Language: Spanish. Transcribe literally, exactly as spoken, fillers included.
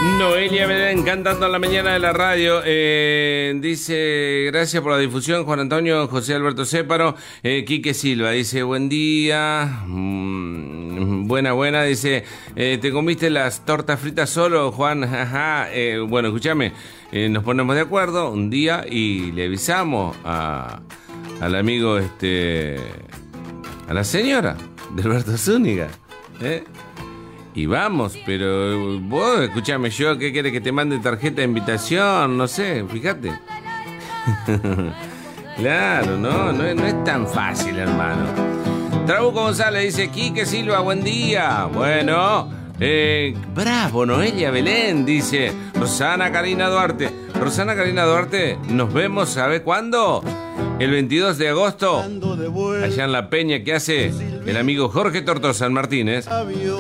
Noelia Belén cantando en la mañana de la radio. Eh, dice, gracias por la difusión, Juan Antonio, José Alberto Céparo. Eh, Quique Silva dice, buen día. Mm, buena, buena. Dice, eh, ¿te comiste las tortas fritas solo, Juan? Ajá. Eh, bueno, escúchame, eh, nos ponemos de acuerdo un día y le avisamos a, al amigo, este, a la señora de Alberto Zúñiga, ¿eh? Y vamos, pero vos, escuchame, yo, ¿qué querés que te mande tarjeta de invitación? No sé, fíjate. Claro, no, no es, no es tan fácil, hermano. Trabuco González dice, Quique Silva, buen día. Bueno, eh, bravo, Noelia Belén, dice Rosana Karina Duarte. Rosana Karina Duarte, nos vemos, ¿sabe cuándo? El veintidós de agosto, allá en La Peña, que hace el amigo Jorge Tortosa Martínez.